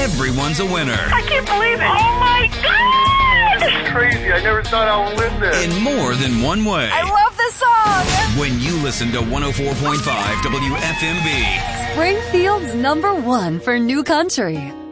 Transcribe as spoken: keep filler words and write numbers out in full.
everyone's a winner. I can't believe it. Oh, my God. This is crazy. I never thought I would win this. In more than one way. I love this song. When you listen to one oh four point five W F M B. Springfield's number one for new country.